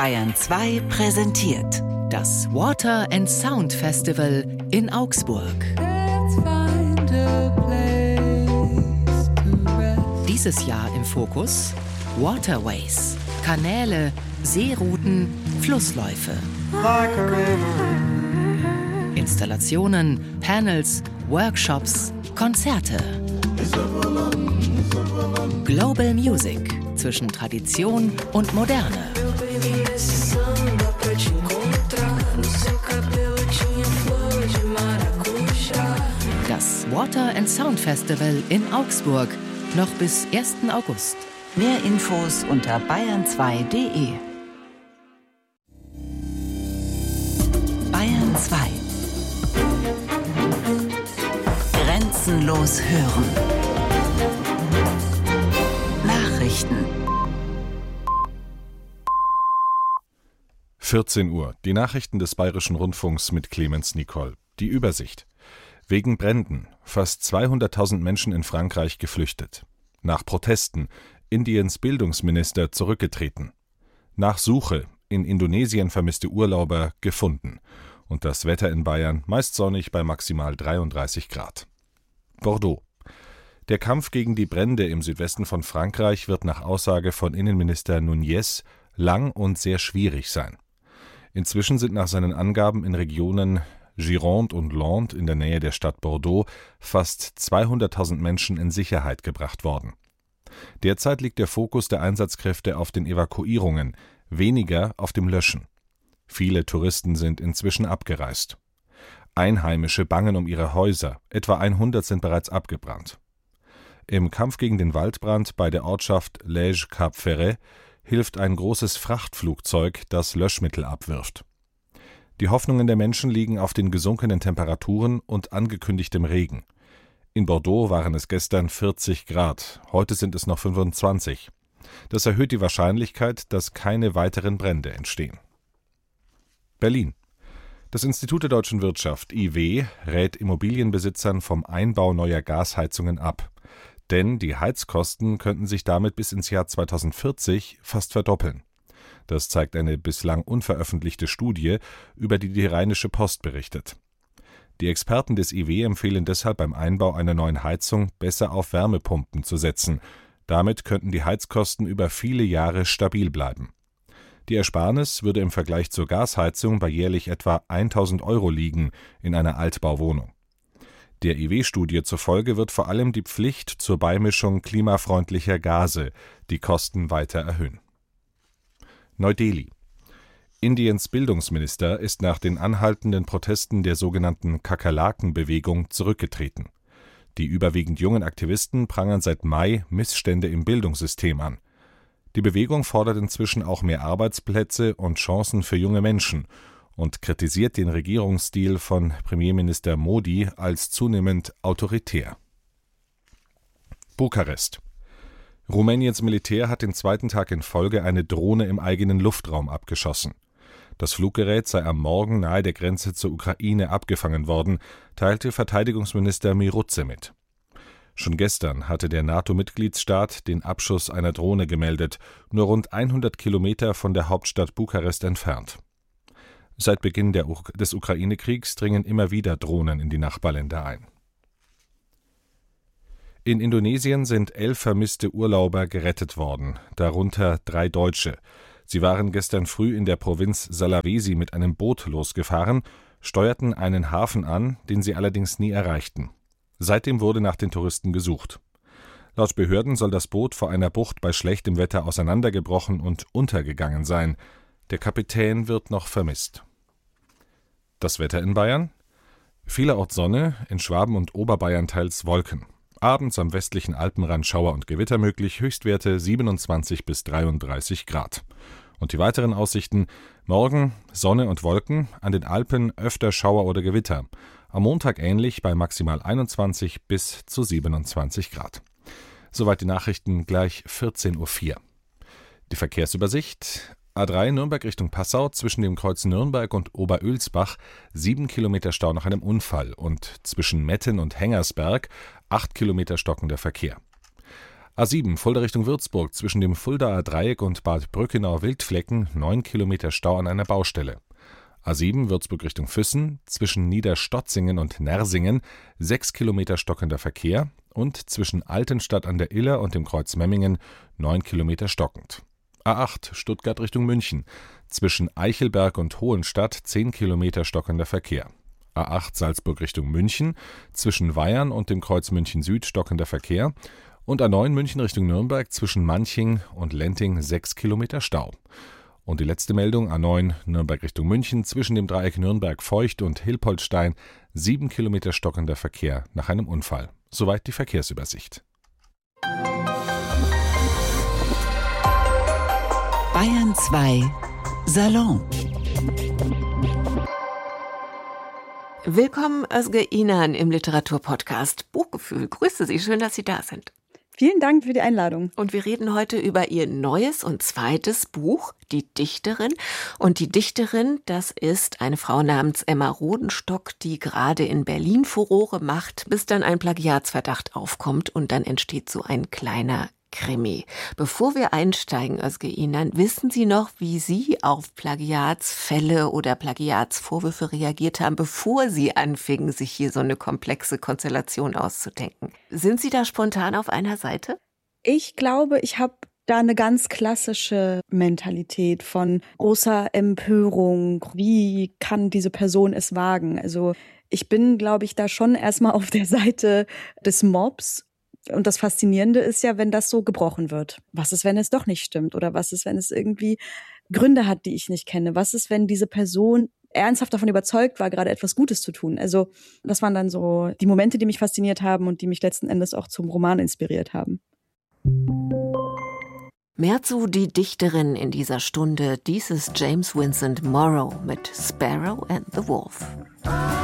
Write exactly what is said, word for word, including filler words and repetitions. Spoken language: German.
Bayern zwei präsentiert das Water and Sound Festival in Augsburg. Dieses Jahr im Fokus Waterways, Kanäle, Seerouten, Flussläufe. Installationen, Panels, Workshops, Konzerte. Global Music zwischen Tradition und Moderne. Das Water and Sound Festival in Augsburg noch bis ersten August. Mehr Infos unter bayern zwei punkt de. Bayern zwei. Grenzenlos hören. Nachrichten. vierzehn Uhr. Die Nachrichten des Bayerischen Rundfunks mit Clemens Nicol. Die Übersicht. Wegen Bränden. Fast zweihunderttausend Menschen in Frankreich geflüchtet. Nach Protesten. Indiens Bildungsminister zurückgetreten. Nach Suche. In Indonesien vermisste Urlauber gefunden. Und das Wetter in Bayern meist sonnig bei maximal dreiunddreißig Grad. Bordeaux. Der Kampf gegen die Brände im Südwesten von Frankreich wird nach Aussage von Innenminister Nunez lang und sehr schwierig sein. Inzwischen sind nach seinen Angaben in Regionen Gironde und Landes in der Nähe der Stadt Bordeaux fast zweihunderttausend Menschen in Sicherheit gebracht worden. Derzeit liegt der Fokus der Einsatzkräfte auf den Evakuierungen, weniger auf dem Löschen. Viele Touristen sind inzwischen abgereist. Einheimische bangen um ihre Häuser, etwa hundert sind bereits abgebrannt. Im Kampf gegen den Waldbrand bei der Ortschaft Lège-Cap-Ferret hilft ein großes Frachtflugzeug, das Löschmittel abwirft. Die Hoffnungen der Menschen liegen auf den gesunkenen Temperaturen und angekündigtem Regen. In Bordeaux waren es gestern vierzig Grad, heute sind es noch fünfundzwanzig. Das erhöht die Wahrscheinlichkeit, dass keine weiteren Brände entstehen. Berlin. Das Institut der Deutschen Wirtschaft I W rät Immobilienbesitzern vom Einbau neuer Gasheizungen ab. Denn die Heizkosten könnten sich damit bis ins Jahr zweitausendvierzig fast verdoppeln. Das zeigt eine bislang unveröffentlichte Studie, über die die Rheinische Post berichtet. Die Experten des I W empfehlen deshalb beim Einbau einer neuen Heizung besser auf Wärmepumpen zu setzen. Damit könnten die Heizkosten über viele Jahre stabil bleiben. Die Ersparnis würde im Vergleich zur Gasheizung bei jährlich etwa tausend Euro liegen in einer Altbauwohnung. Der I W-Studie zufolge wird vor allem die Pflicht zur Beimischung klimafreundlicher Gase die Kosten weiter erhöhen. Neu-Delhi. Indiens Bildungsminister ist nach den anhaltenden Protesten der sogenannten Kakerlaken-Bewegung zurückgetreten. Die überwiegend jungen Aktivisten prangern seit Mai Missstände im Bildungssystem an. Die Bewegung fordert inzwischen auch mehr Arbeitsplätze und Chancen für junge Menschen und kritisiert den Regierungsstil von Premierminister Modi als zunehmend autoritär. Bukarest. Rumäniens Militär hat den zweiten Tag in Folge eine Drohne im eigenen Luftraum abgeschossen. Das Fluggerät sei am Morgen nahe der Grenze zur Ukraine abgefangen worden, teilte Verteidigungsminister Miroze mit. Schon gestern hatte der NATO-Mitgliedsstaat den Abschuss einer Drohne gemeldet, nur rund hundert Kilometer von der Hauptstadt Bukarest entfernt. Seit Beginn der, des Ukraine-Kriegs dringen immer wieder Drohnen in die Nachbarländer ein. In Indonesien sind elf vermisste Urlauber gerettet worden, darunter drei Deutsche. Sie waren gestern früh in der Provinz Sulawesi mit einem Boot losgefahren, steuerten einen Hafen an, den sie allerdings nie erreichten. Seitdem wurde nach den Touristen gesucht. Laut Behörden soll das Boot vor einer Bucht bei schlechtem Wetter auseinandergebrochen und untergegangen sein. Der Kapitän wird noch vermisst. Das Wetter in Bayern? Vielerorts Sonne, in Schwaben und Oberbayern teils Wolken. Abends am westlichen Alpenrand Schauer und Gewitter möglich, Höchstwerte siebenundzwanzig bis dreiunddreißig Grad. Und die weiteren Aussichten: morgen Sonne und Wolken, an den Alpen öfter Schauer oder Gewitter. Am Montag ähnlich bei maximal einundzwanzig bis zu siebenundzwanzig Grad. Soweit die Nachrichten, gleich vierzehn Uhr vier. Die Verkehrsübersicht: A drei Nürnberg Richtung Passau, zwischen dem Kreuz Nürnberg und Oberölsbach sieben Kilometer Stau nach einem Unfall und zwischen Metten und Hengersberg acht Kilometer stockender Verkehr. A sieben Fulda Richtung Würzburg zwischen dem Fuldaer Dreieck und Bad Brückenau-Wildflecken neun Kilometer Stau an einer Baustelle. A sieben Würzburg Richtung Füssen zwischen Niederstotzingen und Nersingen sechs Kilometer stockender Verkehr und zwischen Altenstadt an der Iller und dem Kreuz Memmingen neun Kilometer stockend. A acht Stuttgart Richtung München zwischen Eichelberg und Hohenstadt zehn Kilometer stockender Verkehr. A acht Salzburg Richtung München zwischen Weyern und dem Kreuz München Süd stockender Verkehr und A neun München Richtung Nürnberg zwischen Manching und Lenting sechs Kilometer Stau. Und die letzte Meldung, A neun Nürnberg Richtung München zwischen dem Dreieck Nürnberg-Feucht und Hilpoltstein sieben Kilometer stockender Verkehr nach einem Unfall. Soweit die Verkehrsübersicht. Bayern zwei Salon. Willkommen, Özge İnan, im Literaturpodcast Buchgefühl. Grüße Sie, schön, dass Sie da sind. Vielen Dank für die Einladung. Und wir reden heute über Ihr neues und zweites Buch, Die Dichterin. Und die Dichterin, das ist eine Frau namens Emma Rodenstock, die gerade in Berlin Furore macht, bis dann ein Plagiatsverdacht aufkommt und dann entsteht so ein kleiner Krimi. Bevor wir einsteigen, Özge İnan, wissen Sie noch, wie Sie auf Plagiatsfälle oder Plagiatsvorwürfe reagiert haben, bevor Sie anfingen, sich hier so eine komplexe Konstellation auszudenken? Sind Sie da spontan auf einer Seite? Ich glaube, ich habe da eine ganz klassische Mentalität von großer Empörung. Wie kann diese Person es wagen? Also ich bin, glaube ich, da schon erstmal auf der Seite des Mobs. Und das Faszinierende ist ja, wenn das so gebrochen wird. Was ist, wenn es doch nicht stimmt? Oder was ist, wenn es irgendwie Gründe hat, die ich nicht kenne? Was ist, wenn diese Person ernsthaft davon überzeugt war, gerade etwas Gutes zu tun? Also das waren dann so die Momente, die mich fasziniert haben und die mich letzten Endes auch zum Roman inspiriert haben. Mehr zu Die Dichterin in dieser Stunde. Dies ist James Vincent Morrow mit Sparrow and the Wolf.